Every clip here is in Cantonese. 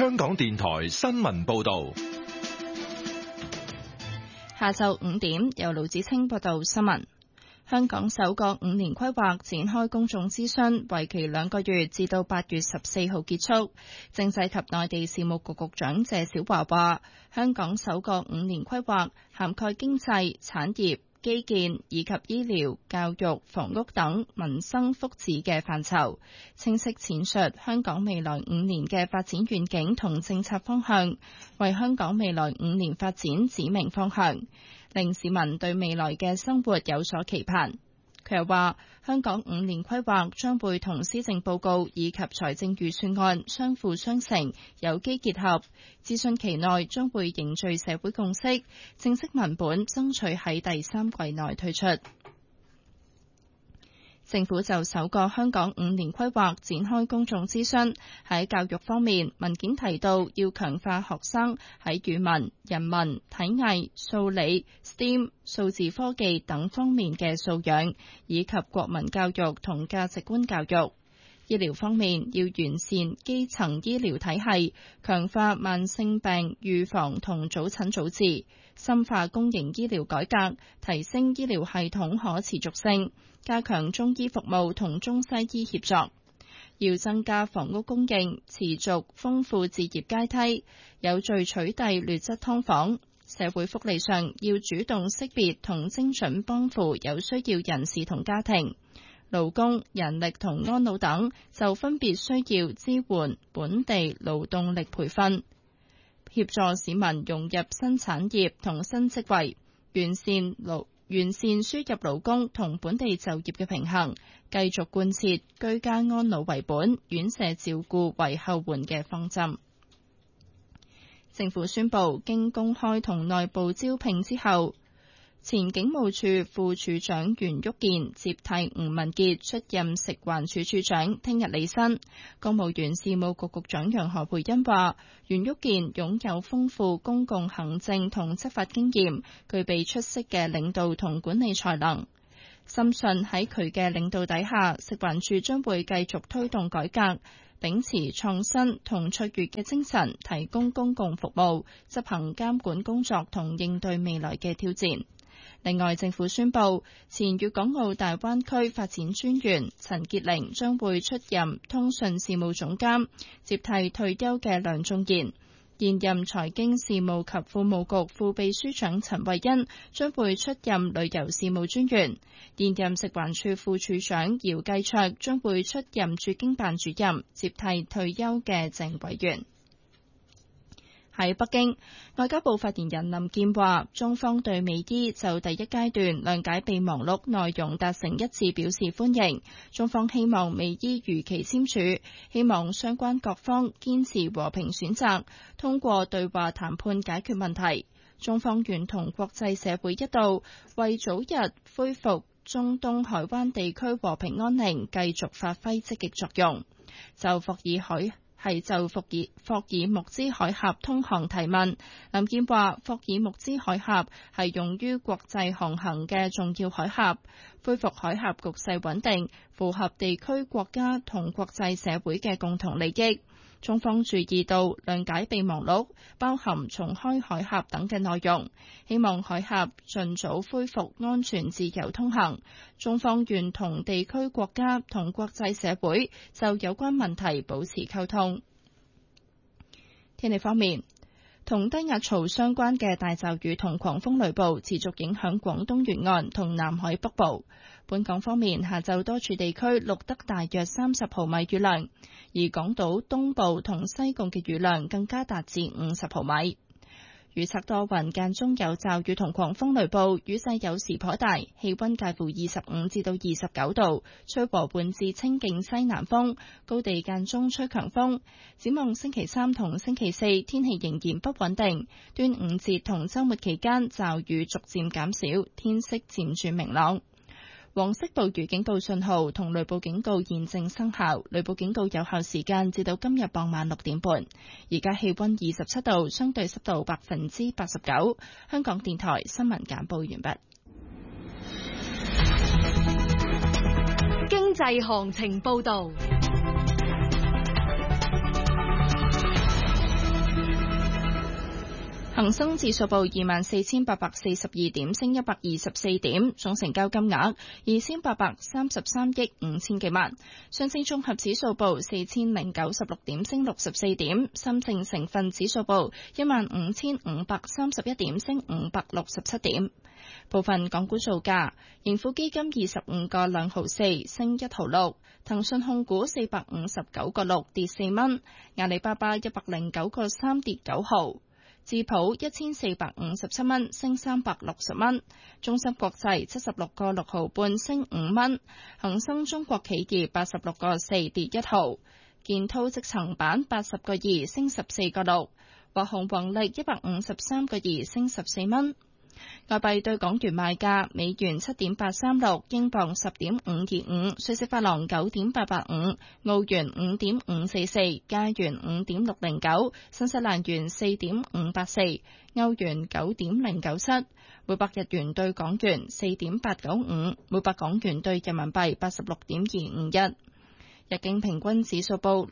香港電台新聞報道。 下晝5點，由盧子清報道新聞。香港首個5年規劃展開公眾諮詢，為期2個月，至到8月14號結束。政制及內地事務局局長謝小華話，香港首個5年規劃涵蓋經濟、產業、基建以及醫療、教育、房屋等民生福祉嘅範疇，清晰闡述香港未來5年嘅發展願景同政策方向，為香港未來5年發展指明方向，令市民對未來嘅生活有所期盼。佢又話，香港5年規劃將會同施政報告以及財政預算案相輔相成，有機結合。諮詢期內將會凝聚社會共識，正式文本爭取喺第3季內推出。政府就首個香港5年規劃展開公眾諮詢。喺教育方面，文件提到要強化學生喺語文、人文、體藝、數理、STEM、數字科技等方面嘅素養，以及國民教育同價值觀教育。醫療方面，要完善基層醫療體系，強化慢性病預防同早診早治，深化公營醫療改革，提升醫療系統可持續性，加強中醫服務同中西醫協作。要增加房屋供應，持續豐富置業階梯，有序取締劣質劏房。社會福利上，要主動識別同精準幫扶有需要人士同家庭。勞工、人力同安老等就分別需要支援本地勞動力培訓，協助市民融入新產業同新職位，完善輸入勞工同本地就業嘅平衡，繼續貫徹居家安老為本、院舍照顧為後援嘅方針。政府宣布，經公開同內部招聘之後，前警務處副處長袁旭健接替吳文傑出任食環署署長，聽日履新。公務員事務局局長楊何蓓茵話，袁旭健擁有豐富公共行政同執法經驗，具備出色嘅領導同管理才能。深信喺佢嘅領導底下，食環署將會繼續推動改革，秉持創新同卓越嘅精神，提供公共服務，執行監管工作同應對未來嘅挑戰。另外，政府宣布，前粵港澳大灣區發展專員陳潔玲將會出任通訊事務總監，接替退休嘅梁仲賢。現任財經事務及庫務局副秘書長陳慧欣將會出任旅遊事務專員。現任食環署副署長姚繼卓將會出任駐京辦主任，接替退休嘅鄭委員。喺北京，外交部發言人林健話，中方對美伊就第一階段諒解備忘錄內容達成一致表示歡迎。中方希望美伊如期簽署，希望相關各方堅持和平選擇，通過對話談判解決問題。中方願同國際社會一道，為早日恢復中東海灣地區和平安寧繼續發揮積極作用。就霍爾木茲海峽通航提問，林健話：霍爾木茲海峽係用於國際航行嘅重要海峽，恢復海峽局勢穩定，符合地區國家同國際社會嘅共同利益。中方注意到諒解備忘錄包含重開海峽等嘅內容，希望海峽盡早恢復安全自由通行。中方願同地區國家同國際社會就有關問題保持溝通。天氣方面，同低壓槽相關嘅大驟雨同狂風雷暴持續影響廣東沿岸同南海北部。本港方面，下晝多處地區錄得大約30毫米雨量，而港島東部同西貢嘅雨量更加達至50毫米。預測多雲，間中有驟雨同狂風雷暴，雨勢有時頗大，氣溫介乎25至到29度，吹和緩至清勁西南風，高地間中吹強風。展望星期3同星期4，天氣仍然不穩定。端午節同週末期間，驟雨逐漸減少，天色漸轉明朗。黃色暴雨警告信號同雷暴警告現正生效，雷暴警告有效時間至到今日傍晚6點半。而家氣溫27度，相對濕度89%。香港電台新聞簡報完畢。 經濟行情報道。 恒生指數報24,842點，升124點，總成交金額2833億5千幾萬。上證綜合指數報4096點，升64點。深證成分指數報15,531點，升567點。部分港股造價：盈富基金25個2毫4，升1毫6；騰訊控股459個6，跌4蚊；阿里巴巴109個3，跌9毫；智普1457蚊，升360蚊；中芯國際76個6毫半，升5蚊；恒生中國企業86個4，跌1毫；建滔積層板80個2，升14個6；華虹宏力153個2，升14蚊。外幣對港元賣價：美元7.836，英鎊10.525，瑞士法郎9.885，澳元5.544，加元5.609，新西蘭元4.584，歐元9.097，每百日元對港元4.895，每百港元對人民幣86.251。日經平均指數報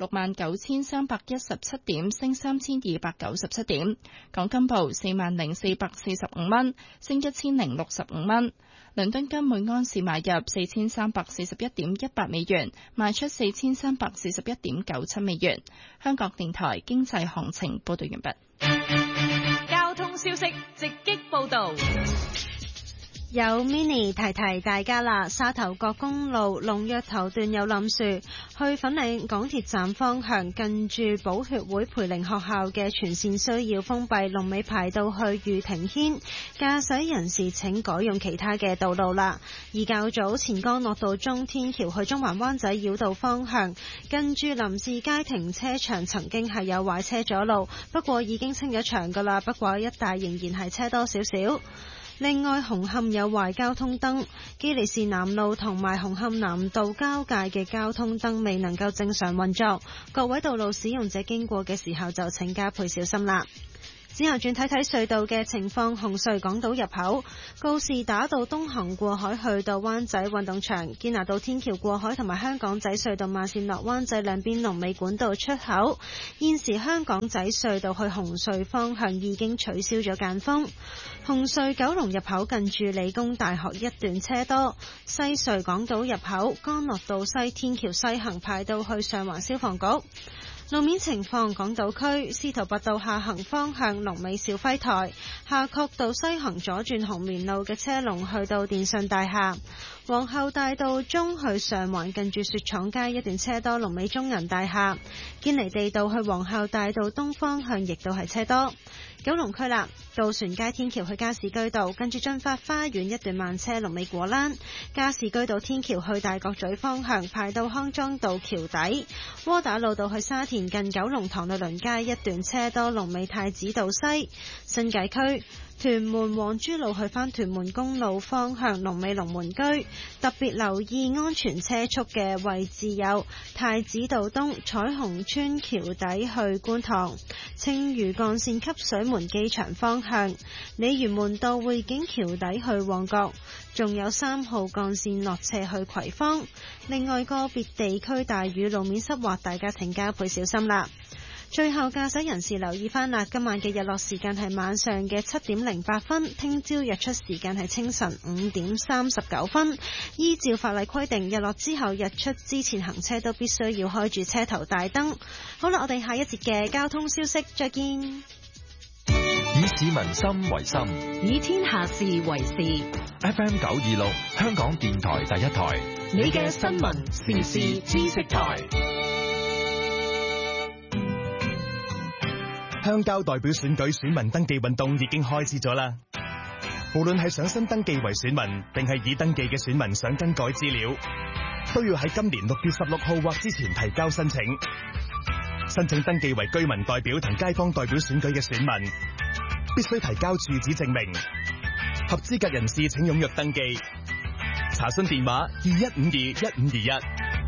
69,317點，升3,297點。港金報40,445蚊，升1,065蚊。倫敦金每安士買入4,341.18美元，賣出4,341.97美元。香港電台經濟行情報道完畢。 交通消息直擊報道。 有 Mini 提提大家啦，沙頭角公路龍躍頭段有冧樹，去粉嶺港鐵站方向近住寶血會培靈學校嘅全線需要封閉，龍尾排到去御庭軒，駕駛人士請改用其他嘅道路啦。而較早前干諾道中天橋去中環灣仔繞道方向，近住林士街停車場曾經係有壞車阻路，不過已經清咗場噶啦，不過一帶仍然係車多少少。另外，紅磡有壞交通燈，基利士南路同埋紅磡南道交界嘅交通燈未能夠正常運作，各位道路使用者經過嘅時候就請加倍小心啦。之後轉睇睇隧道嘅情況，紅隧港島入口告士打道東行過海去到灣仔運動場，堅拿道天橋過海同埋香港仔隧道慢線落灣仔兩邊龍尾管道出口。現時香港仔隧道去紅隧方向已經取消咗間封。紅隧九龍入口近住理工大學一段車多，西隧港島入口干諾道西天橋西行排到去上環消防局。路面情況，港島區司徒拔道下行方向龍尾兆輝台，夏慤道西行左轉紅棉路嘅車龍去到電訊大廈。皇后大道中去上環近住雪廠街一段車多，龍尾中銀大廈。堅尼地道去皇后大道東方向亦都係車多。九龍區啦，渡船街天橋去加士居道近住駿發花園一段慢車，龍尾果欄。加士居道天橋去大角咀方向排到康莊道橋底。窩打老道去沙田近九龍塘律倫街一段車多，龍尾太子道西。新界區屯門黃珠路去返屯門公路方向，龍尾龍門居。特別留意安全車速嘅位置有太子道東、彩虹村橋底去觀塘、青嶼幹線汲水門機場方向、鯉魚門道匯景橋底去旺角，仲有3號幹線落斜去葵芳。另外個別地區大雨路面濕滑，大家請加倍小心啦。最後駕駛人士留意翻啦，今晚嘅日落時間係晚上嘅7:08分，聽朝日出時間係清晨5:39分。依照法例規定，日落之後日出之前行車都必須要開住車頭大燈。好啦，我哋下一節嘅交通消息再見。 以市民心為心， 以天下事為事。 FM 926，香港電台第一台， 你嘅新聞時事知識台。 鄉郊代表選舉選民登記運動已經開始咗啦。無論係想新登記為選民，定係已登記嘅選民想更改資料，都要喺今年6月16號或之前提交申請。申請登記為居民代表同街坊代表選舉嘅選民，必須提交住址證明。合資格人士請踴躍登記。查詢電話21521521。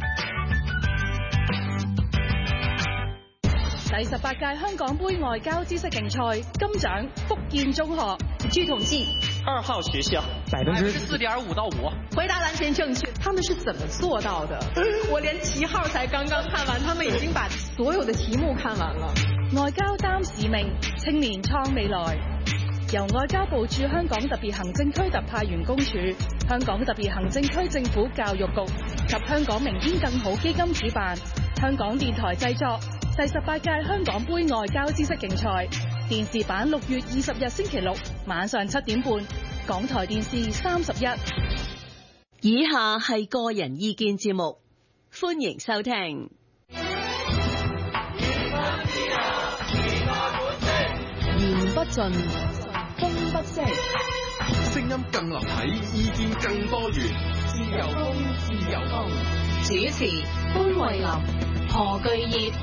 第18屆香港杯外交知識競賽金獎福建中學。據統計，2號學校4.5%到5%。回答完全正確。 他們是怎麼做到的？我連7號才剛剛看完，他們已經把所有的題目看完了。外交擔使命，青年創未來。由外交部駐香港特別行政區特派員公署、香港特別行政區政府教育局及香港明天更好基金主辦，香港電台製作第18屆香港杯外交知識競賽電視版6月20日星期六晚上7點半，港台電視31。 以下係個人意見節目，歡迎收聽。 言不盡，風不息， 聲音更立體，意見更多元。 自由風，自由風。主持：潘慧琳、何巨業。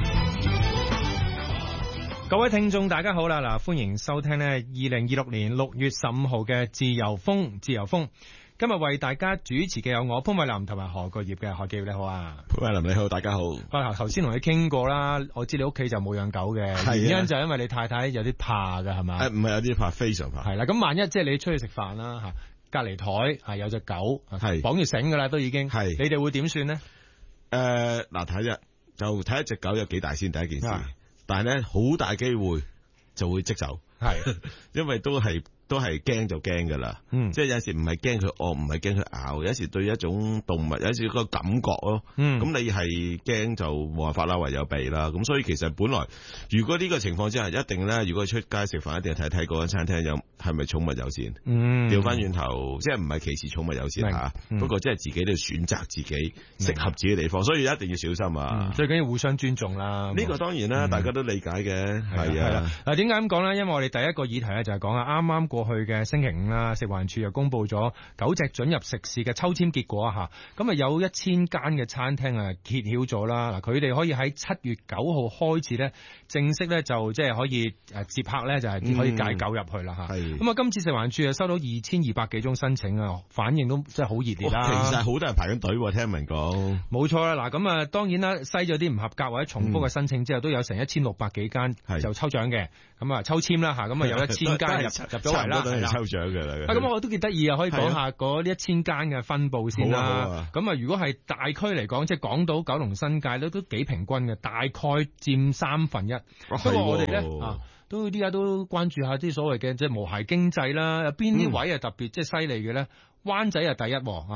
各位聽眾大家好啦，歡迎收聽呢2026年6月15號嘅自由風，自由風。今日為大家主持嘅有我潘慧琳同埋何巨業嘅。何巨業你好啊。 潘慧琳你好，大家好。 頭先同你傾過啦，我知你屋企就冇養狗嘅，原因就係因為你太太有啲怕㗎係嘛？唔係有啲怕，非常怕。係啦，咁萬一即係你出去食飯啦嚇，隔離台有隻狗綁住繩㗎啦，都已經。你哋會點算呢？ 嗱睇一隻狗有幾大先第一件事，但係咧好大機會就會即走，因為都係驚就驚噶啦，即係有時唔係驚佢惡，唔係驚佢咬，有時對一種動物有時個感覺咯，咁你係驚就冇辦法啦，唯有避啦。咁所以其實本來如果呢個情況之下，一定咧，如果出街食飯，一定係睇嗰間餐廳有係咪寵物友善。調翻轉頭，即係唔係歧視寵物友善吓，不過即係自己都要選擇自己適合自己地方，所以一定要小心啊。 最緊要互相尊重啦。呢個當然啦，大家都理解嘅，係啊。 嗱，點解咁講咧？因為我哋第一個議題咧就係講啱啱過去嘅星期5啦，食環署又公布咗狗隻准入食肆嘅抽籤結果吓，咁啊有1000間嘅餐廳啊揭曉咗啦。嗱，佢哋可以喺7月9號開始咧，正式咧就即係可以接客咧，就係可以戒狗入去啦吓。咁啊，今次食環署啊收到2200幾宗申請啊，反應都真係好熱烈啦。 其實好多人排緊隊，聽聞講。 冇錯啦，嗱咁啊，當然啦，篩咗啲唔合格或者重複嘅申請之後，都有成1600幾間就抽獎嘅，咁啊抽籤啦吓，咁啊有1000間入咗圍啦， 抽獎嘅啦。 咁我都幾得意啊，可以講下嗰呢1000間嘅分佈先啦。咁啊，如果係大區嚟講，即係港島、九龍、新界都幾平均嘅，大概佔1/3。不過我哋咧都依家都關注下啲所謂嘅即係無鞋經濟啦，有邊啲位係特別即係犀利嘅咧？灣仔係第一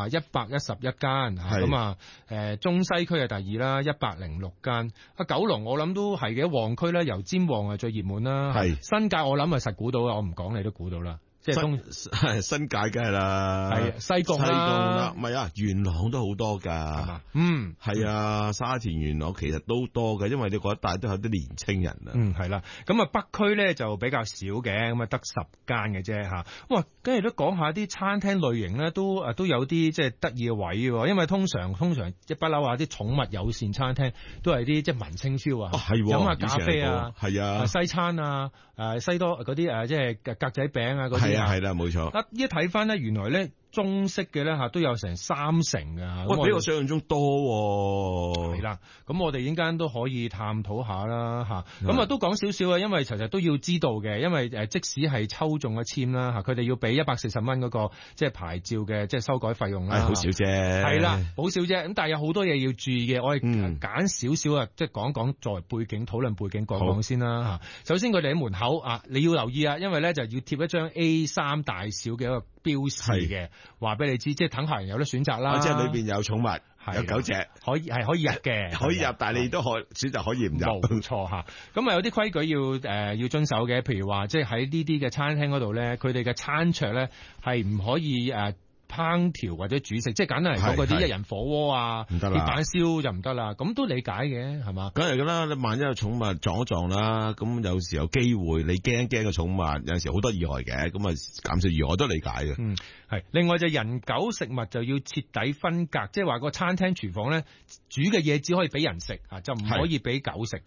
，111間，咁啊，中西區係第二啦，106間。九龍我諗都係嘅，旺區咧，油尖旺係最熱門啦。新界我諗係實估到啦，我唔講你都估到啦。即係新界梗係啦， 西貢啦， 唔係啊，元朗都好多㗎，係啊，沙田元朗其實都多嘅，因為你嗰一帶都有啲年青人啊， 係啦，咁啊北區咧就比較少嘅，咁啊得10間嘅啫嚇。哇，跟住都講下啲餐廳類型咧，都有啲即係得意嘅位喎，因為通常一不嬲啊，啲寵物友善餐廳都係啲即係文青 feel 啊，飲下咖啡啊，係啊，西餐啊，西多嗰啲即係格仔餅啊嗰啲。 係啦，冇錯。 一睇翻咧，原來咧中式嘅咧都有成30%㗎。 比我想象中多喎。 係啦，咁我哋陣間都可以探討下啦嚇。咁啊都講少少啊，因為其實都要知道嘅，因為即使係抽中咗籤啦嚇，佢哋要俾140蚊嗰個即係牌照嘅即係修改費用啦。 好少啫。係啦，好少啫。咁但係有好多嘢要注意嘅，我哋揀少少啊，即係講作為背景討論背景講先啦嚇。首先佢哋喺門口啊，你要留意啊，因為咧就要貼一張 A3 大小嘅一個標示嘅，話俾你知，即係等客人有得選擇啦。 即係裏邊有寵物，有狗隻， 可以入嘅， 可以入，但係你都可選擇可以唔入。 冇錯嚇，咁啊有啲規矩要遵守嘅，譬如話即係喺呢啲嘅餐廳嗰度咧，佢哋嘅餐桌咧係唔可以烹調或者煮食，即係簡單嚟講，嗰啲一人火鍋啊，鐵板燒就唔得啦。咁都理解嘅，係嘛？ 梗係㗎啦，你萬一有寵物撞一撞啦，咁有時有機會你驚個寵物，有陣時好多意外嘅，咁啊減少意外我都理解嘅。 係。另外就人狗食物就要徹底分隔，即係話個餐廳廚房咧煮嘅嘢只可以俾人食啊，就唔可以俾狗食嘅。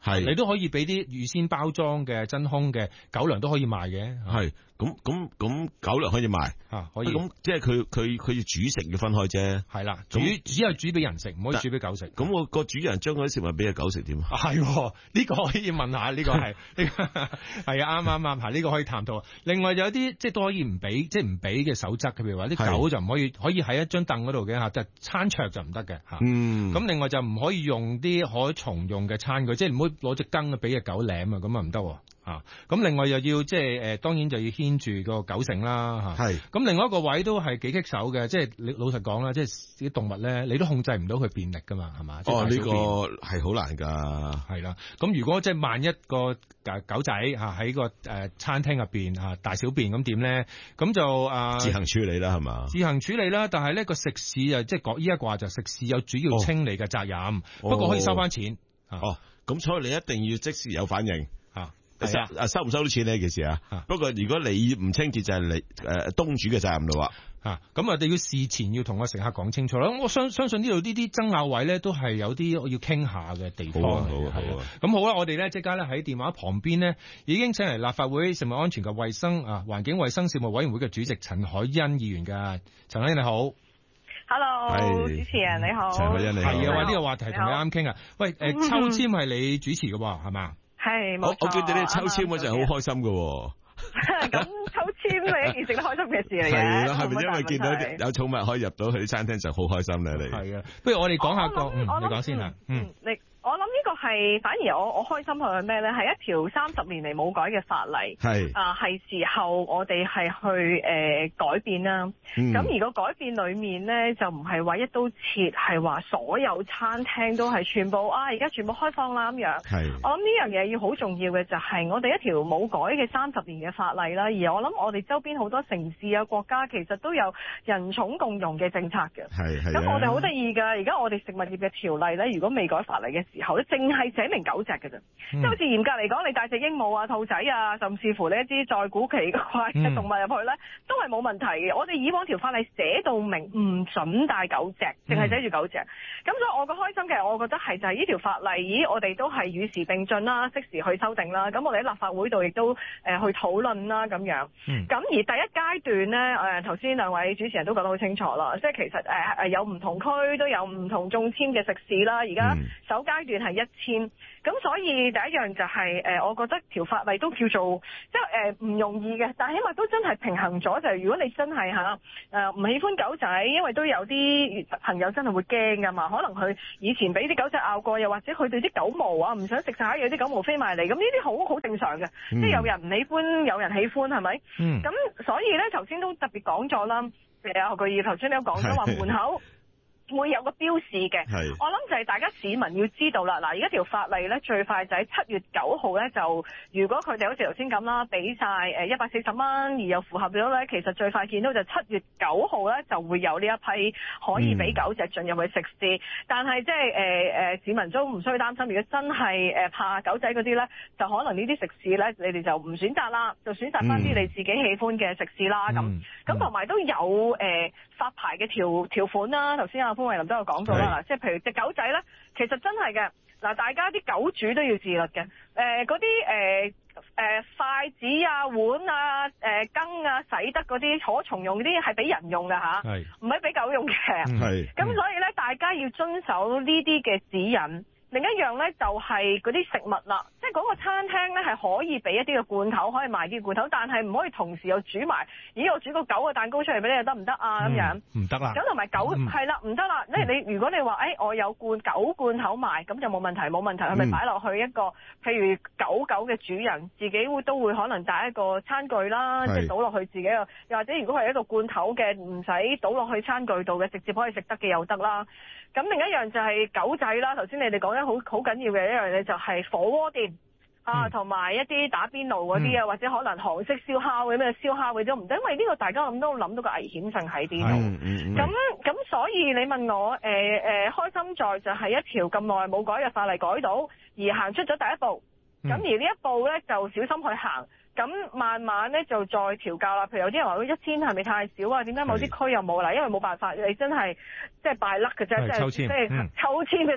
你都可以俾啲預先包裝嘅真空嘅狗糧都可以賣嘅。 係咁狗糧可以賣可以。 咁即係佢要煮食要分開啫。 係啦，只係煮俾人食，唔可以煮俾狗食。 咁我個主人將嗰啲食物俾隻狗食點啊？ 係呢個可以問下，呢個係呢個係啱，呢個可以探討。另外有啲即係都可以唔俾，即係唔俾嘅守則，譬如話啲狗就唔可以喺一張凳嗰度嘅嚇，就餐桌就唔得嘅嚇。咁另外就唔可以用啲可重用嘅餐具，即係唔好攞隻羹俾隻狗舐啊，咁啊唔得喎。咁另外又要即係當然就要牽住個狗繩啦嚇。咁另外一個位都係幾棘手嘅，即係你老實講啦，即係啲動物咧，你都控制唔到佢便秘噶嘛，係嘛？ 呢個係好難㗎。係啦， 咁如果即係萬一個狗仔喺個餐廳入邊大小便咁點咧？咁就自行處理啦，係嘛？ 自行處理啦，但係呢個食肆即係依家話就食肆有主要清理嘅責任，不過可以收翻錢。 咁所以你一定要即時有反應。收唔收到錢呢件事啊？不過如果你唔清潔就係你東主嘅責任咯。 咁我哋要事前要同個乘客講清楚啦。我相信呢度呢啲爭拗位咧都係有啲要傾下嘅地方。好。咁好啦，我哋咧即刻咧喺電話旁邊呢，已經請嚟立法會食物安全及衛生環境衛生事務委員會嘅主席陳凱欣議員㗎。陳凱欣你好。 Hello，主持人你好。 陳凱欣你好。 係啊，呢個話題同你啱傾啊。喂，抽籤係你主持嘅喎，係嘛？ 係冇錯。 我見到你抽籤嗰陣好開心㗎。 咁抽籤係一件值得開心嘅事嚟嘅。 係啦，係咪因為見到有寵物可以入到去啲餐廳就好開心咧？你係啊，不如我哋講下你講先啦。 我諗呢個係反而我開心係咩咧？係一條30年嚟冇改嘅法例，係時候我哋係去改變啦。咁而個改變裏面咧，就唔係話一刀切，係話所有餐廳都係全部而家全部開放啦咁樣。我諗呢樣嘢要好重要嘅就係我哋一條冇改嘅30年嘅法例啦。而我諗我哋周邊好多城市啊國家其實都有人寵共融嘅政策嘅。咁我哋好得意㗎，而家我哋食物業嘅條例咧，如果未改法例嘅時候咧，淨係寫明狗隻嘅啫，即係好似嚴格嚟講，你帶隻鸚鵡啊、兔仔啊，甚至乎呢一啲再古奇怪嘅動物入去咧，都係冇問題嘅。我哋以往條法例寫到明唔準帶狗隻，淨係寫住狗隻。咁所以我個開心嘅，我覺得係就係呢條法例，咦，我哋都係與時並進啦，適時去修訂啦。咁我哋喺立法會度亦都去討論啦，咁樣。咁而第一階段咧，頭先兩位主持人都講得好清楚啦，即係其實有唔同區都有唔同中籤嘅食肆啦。而家首階段係1000，咁所以第一樣就係我覺得條法例都叫做即係唔容易嘅，但係起碼都真係平衡咗。就係如果你真係唔喜歡狗仔，因為都有啲朋友真係會驚㗎嘛，可能佢以前俾啲狗仔咬過，又或者佢對啲狗毛啊唔想食晒，有啲狗毛飛埋嚟，咁呢啲好正常嘅，即係有人唔喜歡，有人喜歡，係咪？咁所以咧頭先都特別講咗啦，何巨業頭先你都講咗話門口會有個標示嘅，我諗就係大家市民要知道啦。嗱，而家條法例咧最快就喺7月9號咧，就如果佢哋好似頭先咁啦，俾晒140蚊，而又符合咗咧，其實最快見到就7月9號咧就會有呢一批可以俾狗隻進入去食肆。但係即係市民都唔需要擔心，如果真係怕狗仔嗰啲咧，就可能呢啲食肆咧，你哋就唔選擇啦，就選擇翻啲你自己喜歡嘅食肆啦。咁同埋都有發牌嘅條款啦。頭先潘慧琳都有講到啦，即係譬如隻狗仔咧，其實真係嘅嗱，大家啲狗主都要自律嘅。嗰啲筷子啊、碗啊、羹啊、洗得嗰啲可重用嗰啲係俾人用㗎吓，唔係俾狗用嘅。咁所以咧，大家要遵守呢啲嘅指引。另一樣咧就係嗰啲食物啦，即係嗰個餐廳咧係可以俾一啲嘅罐頭，可以賣啲罐頭，但係唔可以同時又煮埋，咦我煮個狗嘅蛋糕出嚟俾你，得唔得啊？咁樣唔得啦。 咁同埋狗係啦，唔得啦。你如果你話我有狗罐頭賣，咁就冇問題，係咪擺落去一個譬如狗嘅主人自己都會可能帶一個餐具啦，即係倒落去自己又或者如果係一個罐頭嘅，唔使倒落去餐具度嘅，直接可以食得嘅又得啦。咁另一樣就係狗仔啦，頭先你哋講得好緊要嘅一樣嘢就係火鍋店同埋一啲打邊爐嗰啲啊，或者可能韓式燒烤嘅咩燒烤嘅都唔得，因為呢個大家都諗到個危險性喺邊度。咁所以你問我開心在就係一條咁耐冇改嘅法例改到，而行出咗第一步。咁而呢一步咧就小心去行。咁慢慢咧就再調校啦。譬如有啲人話1000係咪太少啊？點解某啲區又冇啦？因為冇辦法，你真係即係敗甩嘅啫，即係抽籤嘅啫。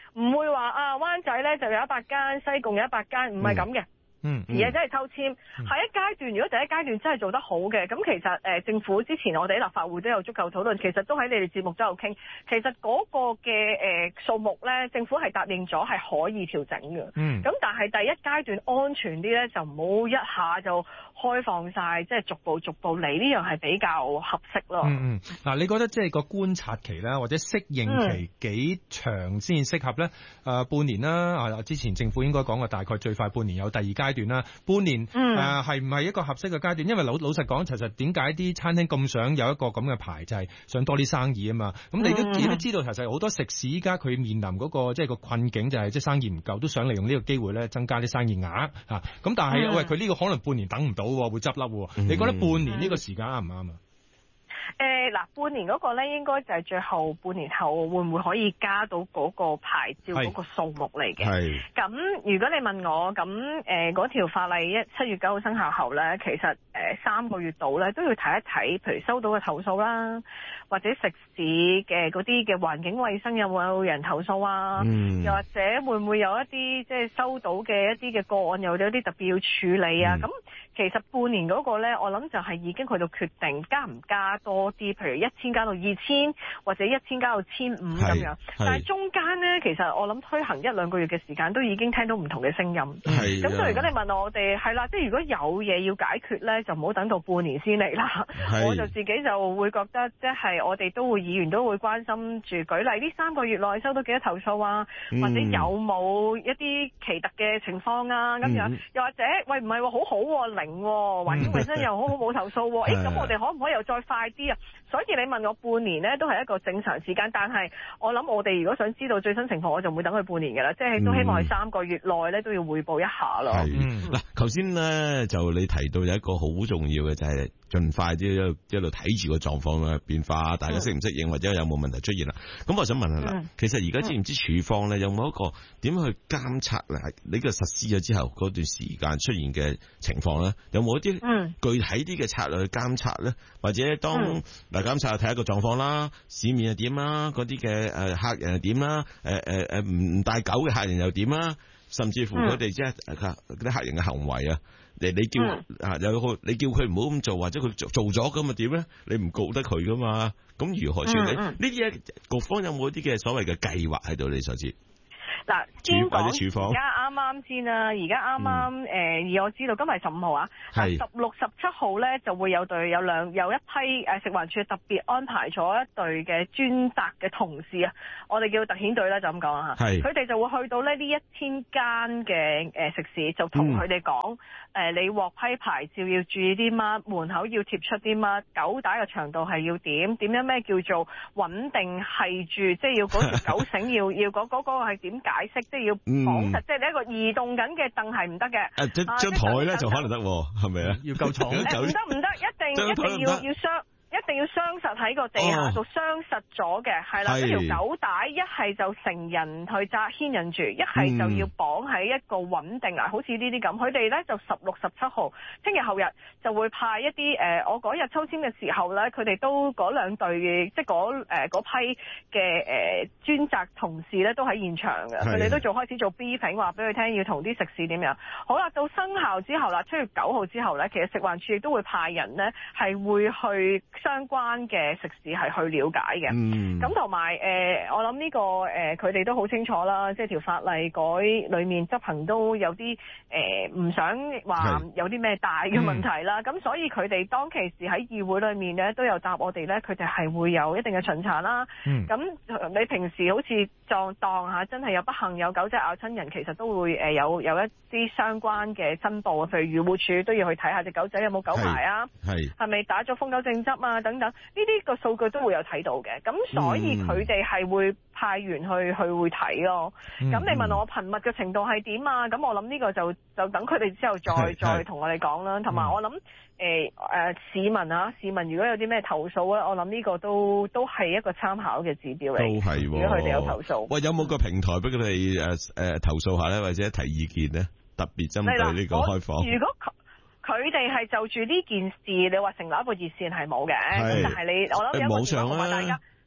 唔會話啊灣仔咧就有100間，西貢有100間，唔係咁嘅。而家真係抽籤，下一階段如果第一階段真係做得好嘅，咁其實政府之前我哋喺立法會都有足夠討論，其實都喺你哋節目都有傾。其實嗰個嘅數目咧，政府係答應咗係可以調整嘅。咁但係第一階段安全啲咧，就唔好一下就開放晒，即係逐步嚟，呢樣係比較合適咯。 嗱，你覺得即係個觀察期啦，或者適應期幾長先適合咧？半年啦，之前政府應該講過大概最快半年有第二階段啦，半年係唔係一個合適嘅階段？因為老實講，其實點解啲餐廳咁想有一個咁嘅牌，就係想多啲生意啊嘛。咁你都知道，其實好多食肆依家佢面臨嗰個即係個困境，就係即係生意唔夠，都想利用呢個機會咧增加啲生意額嚇。咁但係喂，佢呢個可能半年等唔到喎，會執笠喎。你覺得半年呢個時間啱唔啱啊？ 半年嗰個咧，應該就係最後半年後會唔會可以加到嗰個牌照嗰個數目嚟嘅？咁如果你問我，咁嗰條法例7月9號生效後咧，其實3個月度咧都要睇一睇，譬如收到嘅投訴啦，或者食肆嘅嗰啲嘅環境衛生有冇人投訴啊？又或者會唔會有一啲即係收到嘅一啲嘅個案，有啲特別要處理啊？咁其實半年嗰個咧，我諗就係已經去到決定加唔加多啲，譬如1000加到2000，或者1000加到1500咁樣。但係中間咧，其實我諗推行1-2個月嘅時間，都已經聽到唔同嘅聲音。咁所以如果你問我哋係啦，即係如果有嘢要解決咧，就唔好等到半年先嚟啦。我就自己就會覺得，即係我哋都會議員都會關心住，舉例呢3個月內收到幾多投訴啊，或者有冇一啲奇特嘅情況啊咁樣。又或者喂唔係喎，好好喎，0喎，環境衛生又好好冇投訴喎。咁我哋可唔可以又再快啲啊？所以你問我半年呢都係一個正常時間，但係我諗我哋如果想知道最新情況，我就唔會等佢半年嘅啦，即係都希望係3個月內呢都要匯報一下咯。 嗱，頭先呢就你提到有一個好重要嘅就係盡快啲一路睇住個狀況嘅變化，大家適唔適應或者有冇問題出現啦？咁我想問下啦，其實而家知唔知處方呢有冇一個點去監察呢個實施咗之後嗰段時間出現嘅情況呢？有冇一啲具體啲嘅策略去監察呢？或者當監察睇一個狀況啦，市面係點啦，嗰啲嘅客人係點啦，唔帶狗嘅客人又點啦，甚至乎佢哋即係嗰啲客人嘅行為啊，你叫你叫佢唔好咁做，或者佢做咗咁啊點咧？你唔告得佢噶嘛？咁如何處理呢啲嘢？局方有冇一啲嘅所謂嘅計劃喺度？你所知？ 嗱，先講而家啱啱先啦，而家啱啱而我知道今日15號啊，16、17號咧就會有一批食環署特別安排咗一隊嘅專責嘅同事啊，我哋叫特遣隊啦，就咁講啊嚇，佢哋就會去到呢1000間嘅食肆，就同佢哋講你獲批牌照要注意啲乜，門口要貼出啲乜，狗帶嘅長度係要點樣咩叫做穩定係住，即係要嗰條狗繩要嗰個係點解釋，即係要綁實，即係你一個移動緊嘅凳係唔得嘅。 張台咧就可能得，係咪啊？要夠重。唔得，一定要雙實喺個地下度雙實咗嘅，係啦。嗰條狗帶一係就成人去牽引住，一係就要綁喺一個穩定啊，好似呢啲咁。佢哋咧就16、17號，聽日後日就會派一啲我嗰日抽籤嘅時候咧，佢哋都嗰兩隊即係嗰批嘅專責同事咧都喺現場嘅，佢哋都開始做 briefing，話俾佢聽要同啲食肆點樣。好啦，到生效之後啦，7月9號之後咧，其實食環署亦都會派人咧係會去相關嘅食肆係去了解嘅，咁同埋我諗呢個佢哋都好清楚啦，即係條法例改裏面執行都有啲唔想話有啲咩大嘅問題啦，咁所以佢哋當其時喺議會裏面咧都有答我哋咧，佢哋係會有一定嘅巡查啦。咁你平時好似當下真係有不幸有狗仔咬親人，其實都會有一啲相關嘅申報，譬如漁護署都要去睇下隻狗仔有冇狗牌啊，係咪打咗瘋狗症執啊等等，呢啲個數據都會有睇到嘅，咁所以佢哋係會派員去會睇咯。咁你問我頻密嘅程度係點啊？咁我諗呢個就等佢哋之後再同我哋講啦。同埋我諗市民如果有啲咩投訴咧，我諗呢個都係一個參考嘅指標嚟。都係，如果佢哋有投訴，喂，有冇個平台俾佢哋投訴下咧，或者提意見咧？特別針對呢個開放。如果佢哋係就住呢件事，你話成立一個熱線係冇嘅，咁但係我諗有一個同埋大家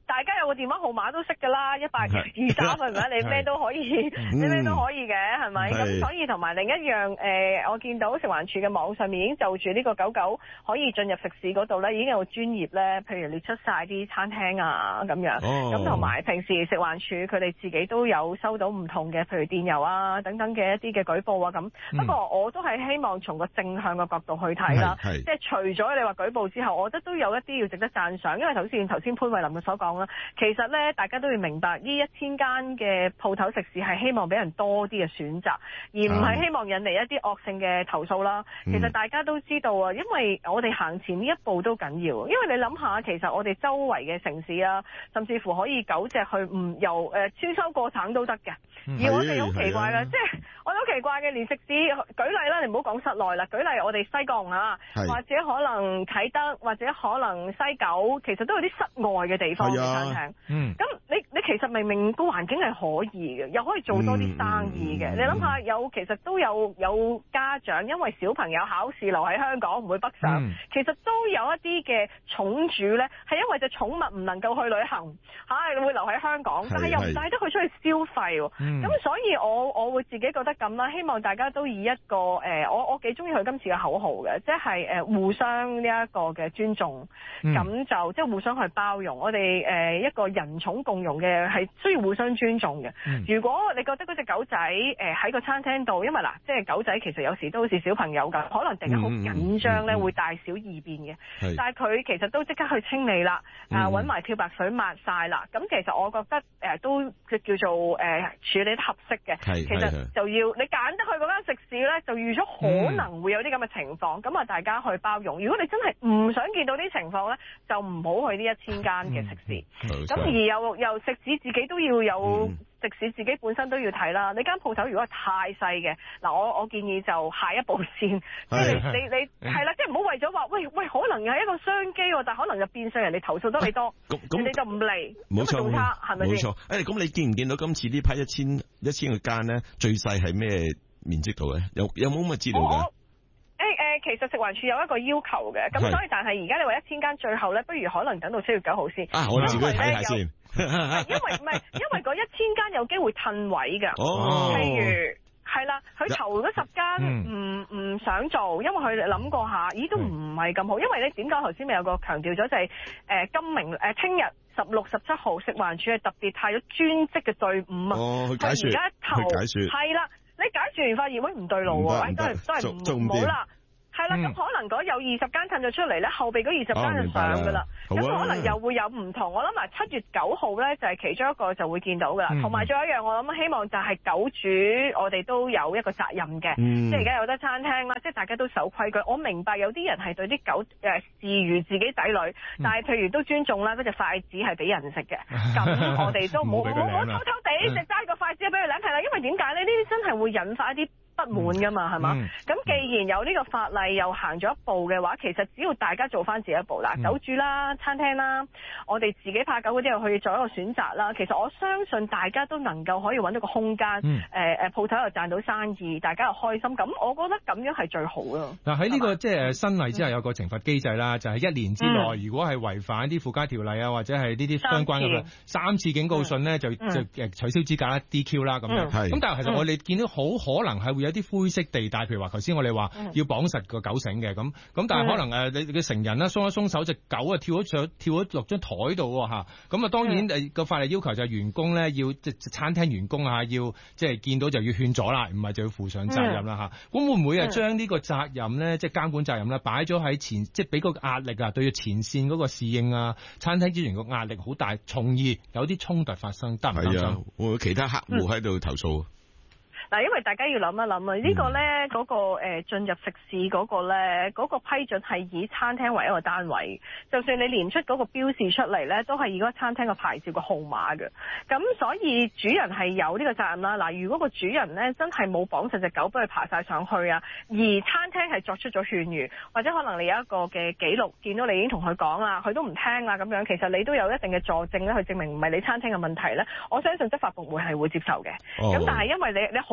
大家有個電話號碼都識㗎啦，10023係咪？你咩都可以，你咩都可以嘅係咪？咁所以同埋另一樣我見到食環署嘅網上面已經就住呢個狗可以進入食肆嗰度咧，已經有專業咧，譬如列出晒啲餐廳啊咁樣，咁同埋平時食環署佢哋自己都有收到唔同嘅，譬如電郵啊等等嘅一啲嘅舉報啊咁。不過我都係希望從個正向嘅角度去睇啦，即係除咗你話舉報之後，我覺得都有一啲要值得讚賞，因為頭先潘慧琳嘅所講啦，其實咧大家都要明白呢1000間嘅鋪頭食肆係希望俾人多啲嘅選擇，而唔係希望引嚟一啲惡性嘅投訴啦。其實大家都知道啊，因為我哋行前呢一步都緊要，因為你諗下，其實我哋周圍嘅城市啊，甚至乎可以狗隻去唔由穿州過省都得嘅。而我哋好奇怪嘅，即係我哋好奇怪嘅，連食肆舉例啦，你唔好講室內啦，舉例我哋西貢啊，或者可能啟德，或者可能西九，其實都有啲室外嘅地方嘅餐廳。咁你其實明明個環境係可以嘅，又可以做多啲生意嘅。你諗下，其實都有家長因為小朋友考試留喺香港唔會北上，其實都有一啲嘅寵主咧，係因為隻寵物唔能夠去旅行會留喺香港，但係又唔帶得佢出去消費。咁所以我會自己覺得咁啦，希望大家都以一個我幾中意佢今次嘅口號嘅，即係互相呢一個嘅尊重，咁就即係互相去包容。我哋一個人寵共融嘅係需要互相尊重嘅。如果你覺得嗰隻狗仔喺個餐廳度，因為即係狗仔其實有時都好似小朋友咁，可能突然間好緊張咧，會大小異變嘅。但係佢其實都即刻去清理啦，揾埋漂白水抹晒啦。咁其實我覺得都叫做處理得合適嘅。其實就要你揀得去嗰間食肆咧，就預咗可能會有啲咁嘅情況，咁大家去包容。如果你真係唔想見到啲情況咧，就唔好去呢1000間嘅食肆。咁而又食肆自己都要有。食肆自己本身都要睇啦，你間鋪頭如果係太細嘅，嗱我建議就下一步先，即係你係啦，即係唔好為咗話喂，可能係一個商機喎，但可能就變相人哋投訴得你多，你就唔嚟， 冇錯， 仲差係咪先？ 冇錯，咁你見唔見到今次呢批1000個間咧，最細係咩面積度咧？有冇咁嘅資料㗎？ 其實食環署有一個要求嘅，咁所以但係而家你話1000間最後咧，不如可能等到7月9號先。 我自己睇下先。 因為嗰1000間有機會褪位㗎。譬如係啦，佢頭嗰10間唔想做，因為佢哋諗過下，都唔係咁好。因為咧點解頭先咪有個強調咗就係聽日16、17號食環署係特別派咗專職嘅隊伍啊。佢而家係啦，你解説完發現唔對路喎，都係唔好啦。係啦，咁可能嗰有20間褪咗出嚟咧，後備嗰20間就上㗎啦。咁可能又會有唔同。我諗埋7月9號咧，就係其中一個就會見到㗎啦。同埋仲有一樣，我諗希望就係狗主，我哋都有一個責任嘅。即係而家有得餐廳啦，即係大家都守規矩。我明白有啲人係對啲狗視如自己仔女，但係譬如都尊重啦，嗰隻筷子係俾人食嘅。咁我哋都冇偷偷地就揸個筷子俾佢舐，係啦。因為點解咧？呢啲真係會引發一啲不滿㗎嘛，係嘛？咁既然有呢個法例又行咗一步嘅話，其實只要大家做翻自己一步啦，狗主啦、餐廳啦，我哋自己怕狗嗰啲又去做一個選擇啦。其實我相信大家都能夠可以揾到個空間，鋪頭又賺到生意，大家又開心。咁我覺得咁樣係最好咯。 嗱喺呢個即係新例之下有個懲罰機制啦，就係1年之內，如果係違反啲附加條例啊，或者係呢啲相關嘅3次警告信呢，就取消資格啦、DQ 啦咁樣。咁但係其實我哋見到好可能係會有啲灰色地帶，譬如話頭先我哋話要綁實個狗繩嘅咁，但係可能你嘅成人啦鬆一鬆手，隻狗啊跳咗落張台度喎。咁啊當然個法例要求就係員工咧要即係餐廳員工啊要即係見到就要勸阻啦，唔係就要負上責任啦嚇。咁會唔會將呢個責任咧即係監管責任咧擺咗喺前，即係俾個壓力啊對前線嗰個侍應啊餐廳職員個壓力好大，從而有啲衝突發生，得唔得？係啊， 會唔會其他客戶喺度投訴？ 嗱，因為大家要諗一諗啊，呢個咧嗰個進入食肆嗰個咧嗰個批准係以餐廳為一個單位，就算你連出嗰個標示出嚟咧，都係以嗰個餐廳嘅牌照嘅號碼嘅。咁所以主人係有呢個責任啦。嗱，如果個主人咧真係冇綁實隻狗幫佢爬晒上去啊，而餐廳係作出咗勸喻，或者可能你有一個嘅記錄，見到你已經同佢講啦，佢都唔聽啦咁樣，其實你都有一定嘅佐證咧，去證明唔係你餐廳嘅問題咧。我相信執法部門係會接受嘅。咁但係因為你好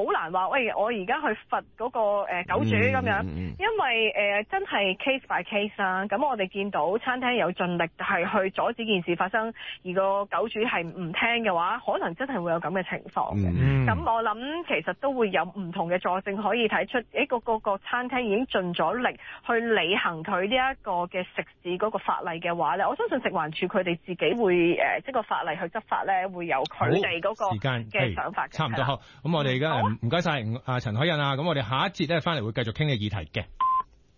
難話，喂，我而家去罰嗰個狗主咁樣，因為真係 case by case 啦。咁我哋見到餐廳有盡力係去阻止件事發生，而個狗主係唔聽嘅話，可能真係會有咁嘅情況嘅。咁我諗其實都會有唔同嘅佐證可以睇出，個餐廳已經盡咗力去履行佢呢一個嘅食肆嗰個法例嘅話咧，我相信食環署佢哋自己會即係個法例去執法咧，會有佢哋嗰個嘅想法嘅。 差唔多好，咁我哋而家唔該晒陳凱欣啊，咁我哋下一節咧翻嚟會繼續傾嘅議題嘅。